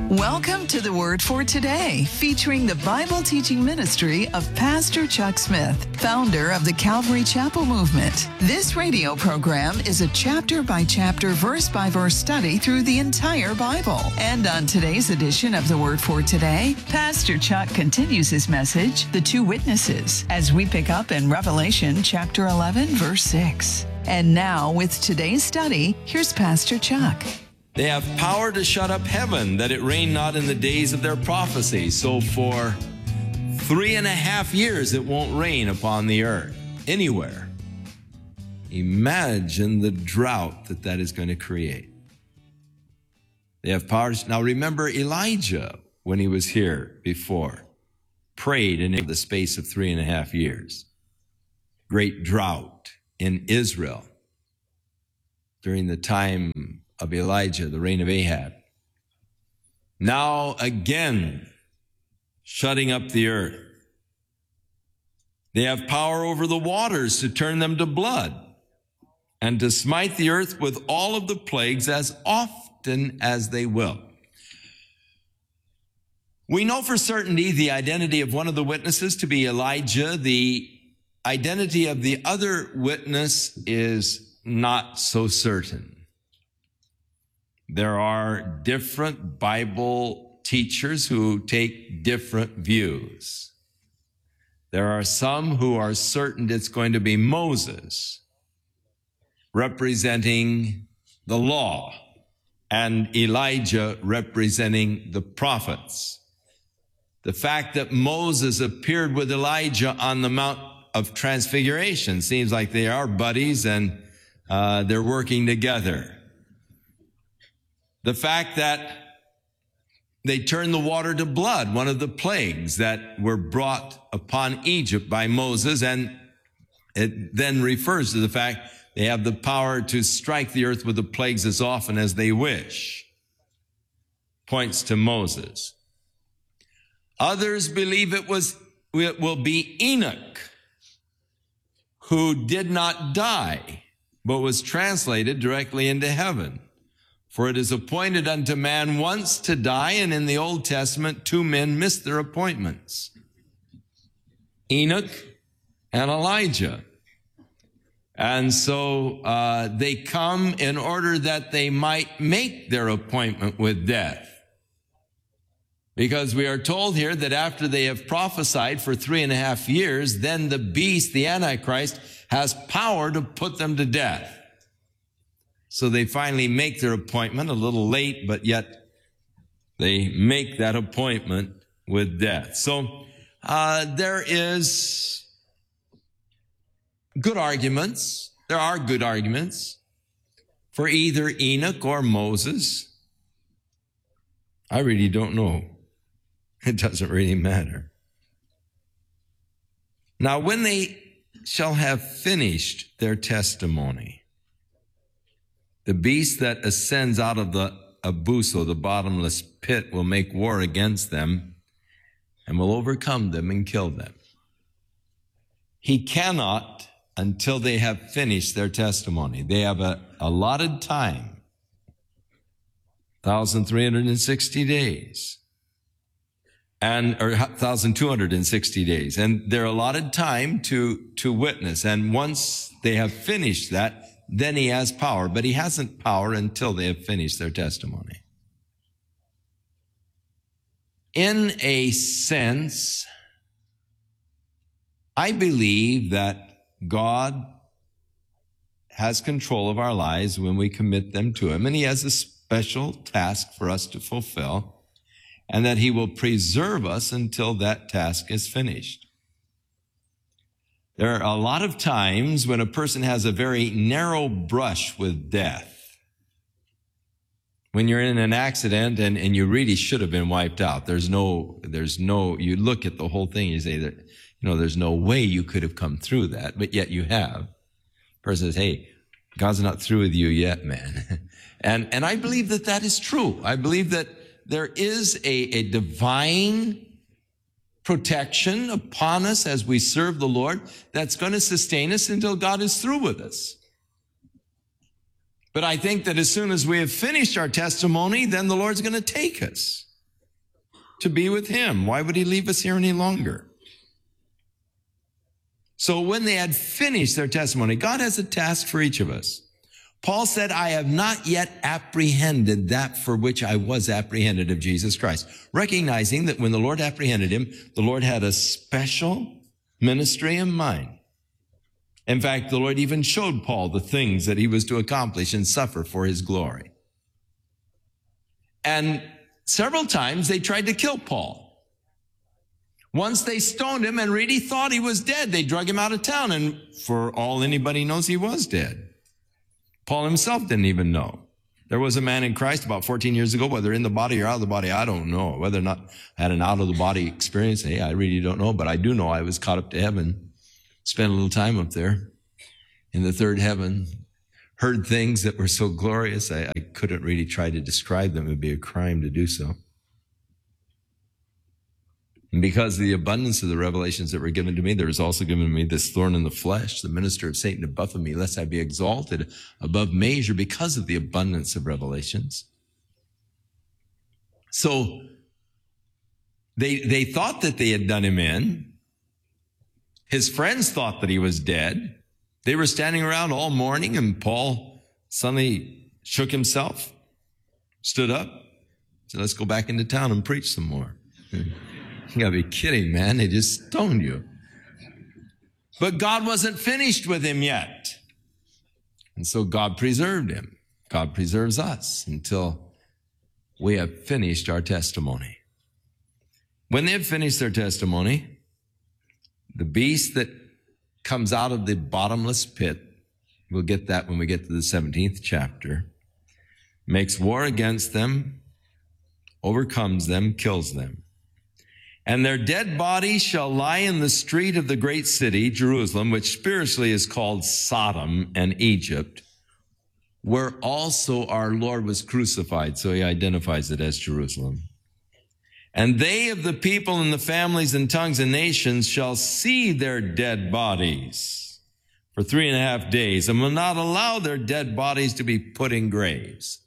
Welcome to the Word for Today, featuring the Bible teaching ministry of Pastor Chuck Smith, founder of the Calvary Chapel Movement. This radio program is a chapter-by-chapter, verse-by-verse study through the entire Bible. And on today's edition of the Word for Today, Pastor Chuck continues his message, The Two Witnesses, as we pick up in Revelation chapter 11, verse 6. And now, with today's study, here's Pastor Chuck. They have power to shut up heaven, that it rain not in the days of their prophecy. So for 3.5 years, it won't rain upon the earth, anywhere. Imagine the drought that is going to create. They have power. Now remember Elijah, when he was here before, prayed in the space of 3.5 years. Great drought in Israel during the time of Elijah, the reign of Ahab. Now again, shutting up the earth. They have power over the waters to turn them to blood and to smite the earth with all of the plagues as often as they will. We know for certainty the identity of one of the witnesses to be Elijah. The identity of the other witness is not so certain. There are different Bible teachers who take different views. There are some who are certain it's going to be Moses representing the law and Elijah representing the prophets. The fact that Moses appeared with Elijah on the Mount of Transfiguration seems like they are buddies and they're working together. The fact that they turned the water to blood, one of the plagues that were brought upon Egypt by Moses, and it then refers to the fact they have the power to strike the earth with the plagues as often as they wish. Points to Moses. Others believe it will be Enoch, who did not die, but was translated directly into heaven. For it is appointed unto man once to die, and in the Old Testament 2 men missed their appointments, Enoch and Elijah. And so they come in order that they might make their appointment with death. Because we are told here that after they have prophesied for 3.5 years, then the beast, the Antichrist, has power to put them to death. So they finally make their appointment, a little late, but yet they make that appointment with death. So there is good arguments. There are good arguments for either Enoch or Moses. I really don't know. It doesn't really matter. Now, when they shall have finished their testimony, the beast that ascends out of the abuso, the bottomless pit, will make war against them and will overcome them and kill them. He cannot until they have finished their testimony. They have a allotted time, 1,360 days, or 1,260 days, and their allotted time to witness. And once they have finished that, then he has power, but he hasn't power until they have finished their testimony. In a sense, I believe that God has control of our lives when we commit them to him, and he has a special task for us to fulfill, and that he will preserve us until that task is finished. There are a lot of times when a person has a very narrow brush with death. When you're in an accident and you really should have been wiped out. There's no, you look at the whole thing, you say that, there's no way you could have come through that, but yet you have. The person says, hey, God's not through with you yet, man. And I believe that is true. I believe that there is a divine protection upon us as we serve the Lord that's going to sustain us until God is through with us. But I think that as soon as we have finished our testimony, then the Lord's going to take us. to be with him. Why would he leave us here any longer? So when they had finished their testimony, God has a task for each of us. Paul said, I have not yet apprehended that for which I was apprehended of Jesus Christ. Recognizing that when the Lord apprehended him, the Lord had a special ministry in mind. In fact, the Lord even showed Paul the things that he was to accomplish and suffer for his glory. And several times they tried to kill Paul. Once they stoned him and really thought he was dead. They drug him out of town, and for all anybody knows, he was dead. Paul himself didn't even know. There was a man in Christ about 14 years ago, whether in the body or out of the body, I don't know. Whether or not I had an out-of-the-body experience, hey, I really don't know. But I do know I was caught up to heaven, spent a little time up there in the third heaven, heard things that were so glorious, I couldn't really try to describe them. It would be a crime to do so. And because of the abundance of the revelations that were given to me, there was also given to me this thorn in the flesh, the minister of Satan, to buffet me, lest I be exalted above measure because of the abundance of revelations. So they thought that they had done him in. His friends thought that he was dead. They were standing around all morning, and Paul suddenly shook himself, stood up, said, let's go back into town and preach some more. You gotta be kidding, man. They just stoned you. But God wasn't finished with him yet. And so God preserved him. God preserves us until we have finished our testimony. When they've finished their testimony, the beast that comes out of the bottomless pit, we'll get that when we get to the 17th chapter, makes war against them, overcomes them, kills them. And their dead bodies shall lie in the street of the great city, Jerusalem, which spiritually is called Sodom and Egypt, where also our Lord was crucified. So he identifies it as Jerusalem. And they of the people and the families and tongues and nations shall see their dead bodies for 3.5 days, and will not allow their dead bodies to be put in graves.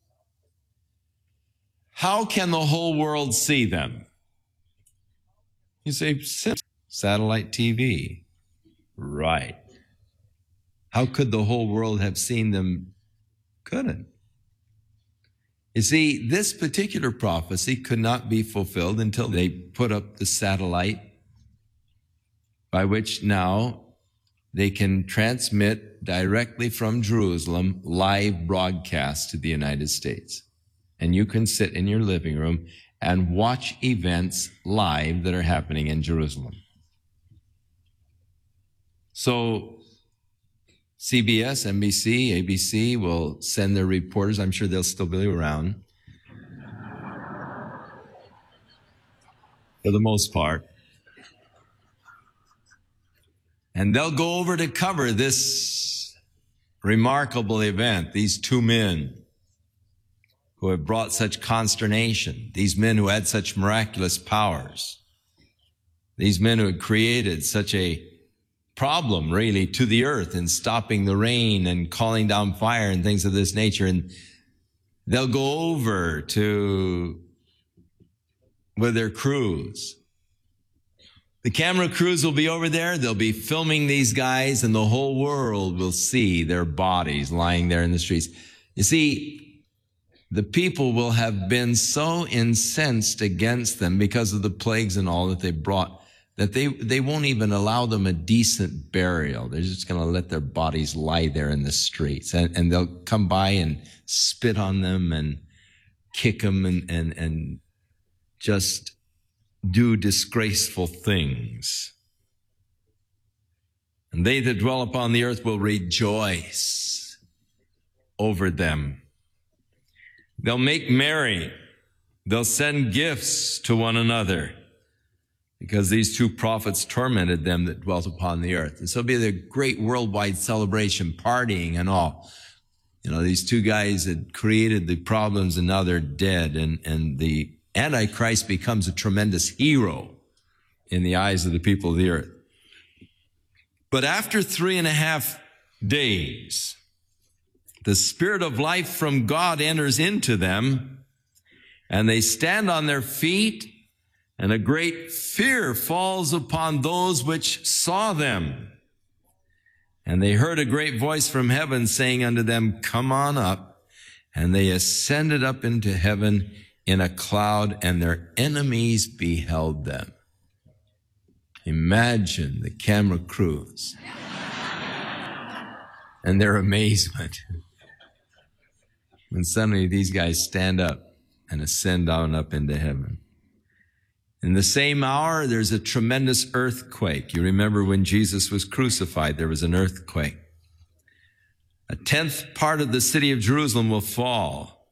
How can the whole world see them? You say, satellite TV. Right. How could the whole world have seen them? Couldn't. You see, this particular prophecy could not be fulfilled until they put up the satellite by which now they can transmit directly from Jerusalem live broadcast to the United States. And you can sit in your living room and watch events live that are happening in Jerusalem. So CBS, NBC, ABC will send their reporters. I'm sure they'll still be around for the most part. And they'll go over to cover this remarkable event, these two men who have brought such consternation, these men who had such miraculous powers, these men who had created such a problem, really, to the earth in stopping the rain and calling down fire and things of this nature. And they'll go over with their crews. The camera crews will be over there. They'll be filming these guys, and the whole world will see their bodies lying there in the streets. You see, the people will have been so incensed against them because of the plagues and all that they brought that they won't even allow them a decent burial. They're just going to let their bodies lie there in the streets. And they'll come by and spit on them and kick them and just do disgraceful things. And they that dwell upon the earth will rejoice over them. They'll make merry. They'll send gifts to one another because these two prophets tormented them that dwelt upon the earth. And so it'll be the great worldwide celebration, partying and all. You know, these two guys had created the problems and now they're dead. And the Antichrist becomes a tremendous hero in the eyes of the people of the earth. But after 3.5 days, the Spirit of life from God enters into them, and they stand on their feet, and a great fear falls upon those which saw them. And they heard a great voice from heaven saying unto them, Come on up. And they ascended up into heaven in a cloud, and their enemies beheld them. Imagine the camera crews and their amazement when suddenly these guys stand up and ascend on up into heaven. In the same hour, there's a tremendous earthquake. You remember when Jesus was crucified, there was an earthquake. 1/10 part of the city of Jerusalem will fall.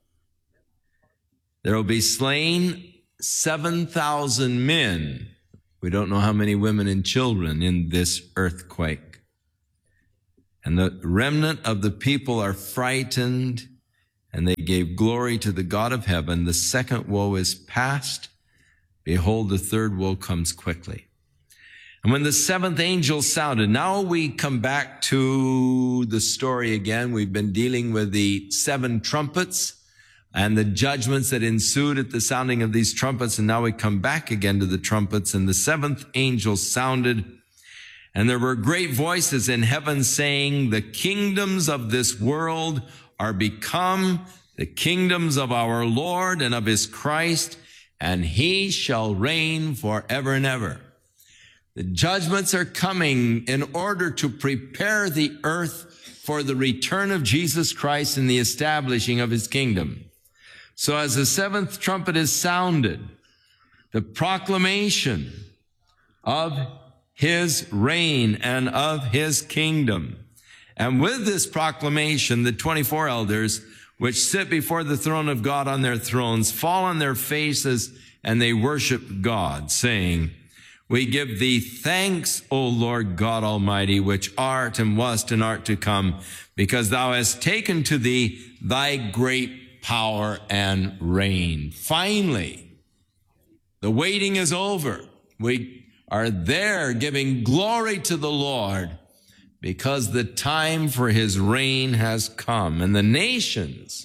There will be slain 7,000 men. We don't know how many women and children in this earthquake. And the remnant of the people are frightened, and they gave glory to the God of heaven. The second woe is past. Behold, the third woe comes quickly. And when the seventh angel sounded, now we come back to the story again. We've been dealing with the 7 trumpets and the judgments that ensued at the sounding of these trumpets. And now we come back again to the trumpets. And the 7th angel sounded, and there were great voices in heaven saying, The kingdoms of this world are become the kingdoms of our Lord and of his Christ, and he shall reign forever and ever. The judgments are coming in order to prepare the earth for the return of Jesus Christ and the establishing of his kingdom. So as the 7th trumpet is sounded, the proclamation of his reign and of his kingdom. And with this proclamation, the 24 elders, which sit before the throne of God on their thrones, fall on their faces and they worship God, saying, We give thee thanks, O Lord God Almighty, which art and wast and art to come, because thou hast taken to thee thy great power and reign. Finally, the waiting is over. We are there giving glory to the Lord because the time for his reign has come. And the nations,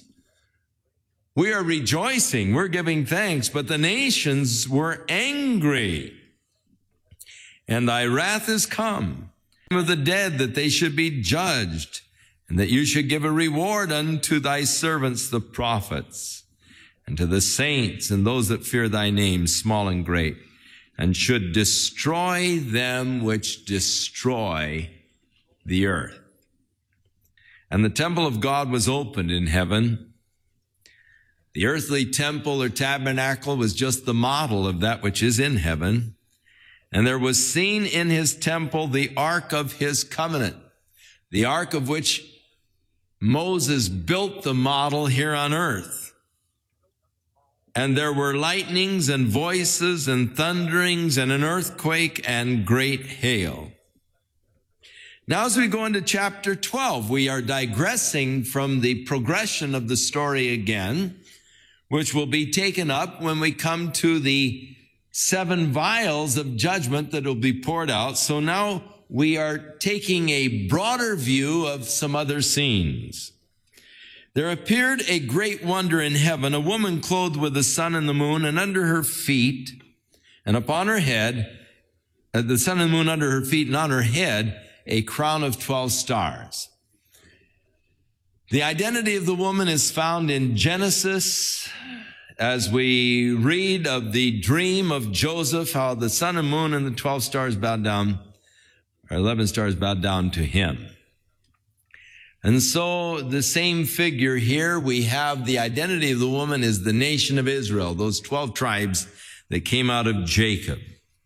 we are rejoicing, we're giving thanks, but the nations were angry. And thy wrath is come of the dead, that they should be judged, and that you should give a reward unto thy servants, the prophets, and to the saints and those that fear thy name, small and great, and should destroy them which destroy the earth. And the temple of God was opened in heaven. The earthly temple or tabernacle was just the model of that which is in heaven. And there was seen in his temple the ark of his covenant, the ark of which Moses built the model here on earth. And there were lightnings and voices and thunderings and an earthquake and great hail. Now, as we go into chapter 12, we are digressing from the progression of the story again, which will be taken up when we come to the 7 vials of judgment that will be poured out. So now we are taking a broader view of some other scenes. There appeared a great wonder in heaven, a woman clothed with the sun and the moon, and under her feet, and upon her head, the sun and the moon under her feet, and on her head, a crown of 12 stars. The identity of the woman is found in Genesis, as we read of the dream of Joseph, how the sun and moon and the 12 stars bowed down, or 11 stars bowed down to him. And so the same figure here, we have the identity of the woman is the nation of Israel, those 12 tribes that came out of Jacob.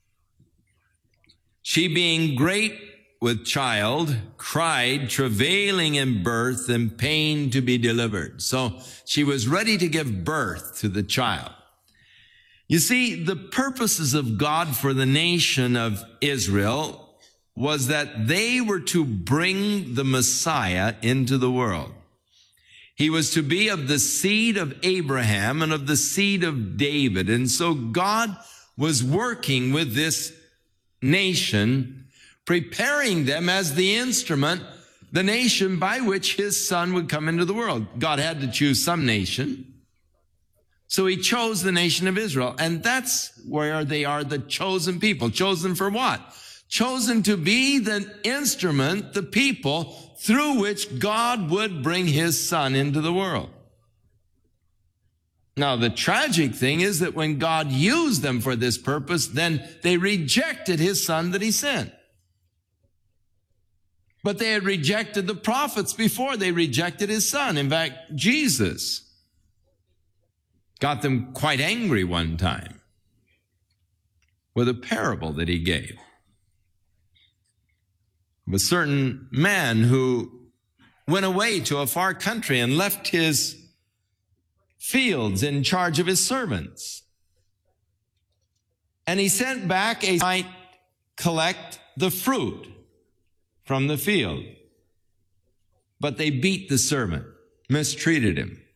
She, being great with child, cried, travailing in birth and pain to be delivered. So she was ready to give birth to the child. You see, the purposes of God for the nation of Israel was that they were to bring the Messiah into the world. He was to be of the seed of Abraham and of the seed of David. And so God was working with this nation, preparing them as the instrument, the nation by which his son would come into the world. God had to choose some nation. So he chose the nation of Israel, and that's where they are the chosen people. Chosen for what? Chosen to be the instrument, the people through which God would bring his Son into the world. Now, the tragic thing is that when God used them for this purpose, then they rejected his Son that he sent. But they had rejected the prophets before they rejected his Son. In fact, Jesus got them quite angry one time with a parable that he gave of a certain man who went away to a far country and left his fields in charge of his servants. And he sent back a might collect the fruit from the field. But they beat the servant, mistreated him.